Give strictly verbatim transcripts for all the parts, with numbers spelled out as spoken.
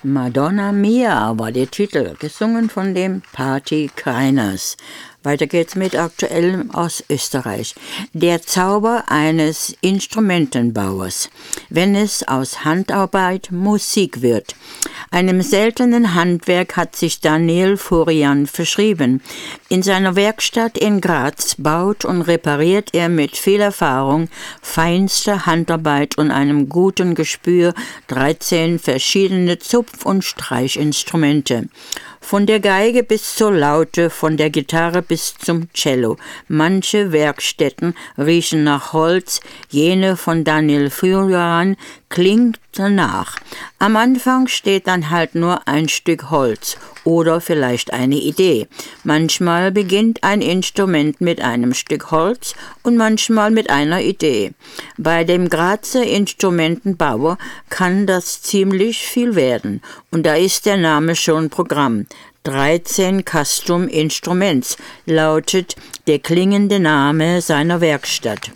Madonna Mia war der Titel, gesungen von dem Patti Kreiners. Weiter geht's mit Aktuellem aus Österreich. Der Zauber eines Instrumentenbauers, wenn es aus Handarbeit Musik wird. Einem seltenen Handwerk hat sich Daniel Furian verschrieben. In seiner Werkstatt in Graz baut und repariert er mit viel Erfahrung, feinster Handarbeit und einem guten Gespür dreizehn verschiedene Zupf- und Streichinstrumente. Von der Geige bis zur Laute, von der Gitarre bis zum Cello. Manche Werkstätten riechen nach Holz, jene von Daniel Furian klingt danach. Am Anfang steht dann halt nur ein Stück Holz oder vielleicht eine Idee. Manchmal beginnt ein Instrument mit einem Stück Holz und manchmal mit einer Idee. Bei dem Grazer Instrumentenbauer kann das ziemlich viel werden und da ist der Name schon Programm. dreizehn Custom Instruments lautet der klingende Name seiner Werkstatt.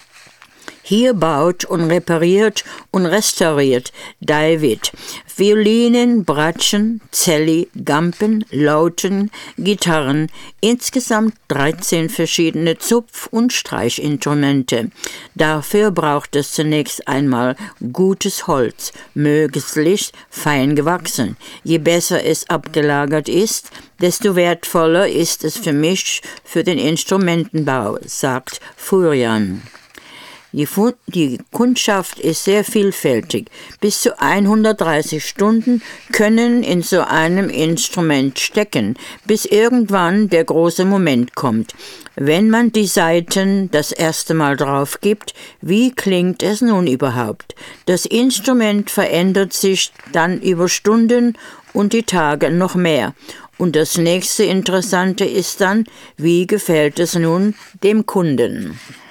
Hier baut und repariert und restauriert David Violinen, Bratschen, Celli, Gampen, Lauten, Gitarren, insgesamt dreizehn verschiedene Zupf- und Streichinstrumente. Dafür braucht es zunächst einmal gutes Holz, möglichst fein gewachsen. Je besser es abgelagert ist, desto wertvoller ist es für mich für den Instrumentenbau, sagt Furian. Die, Fu- die Kundschaft ist sehr vielfältig. Bis zu hundertdreißig Stunden können in so einem Instrument stecken, bis irgendwann der große Moment kommt. Wenn man die Saiten das erste Mal drauf gibt, wie klingt es nun überhaupt? Das Instrument verändert sich dann über Stunden und die Tage noch mehr. Und das nächste Interessante ist dann, wie gefällt es nun dem Kunden?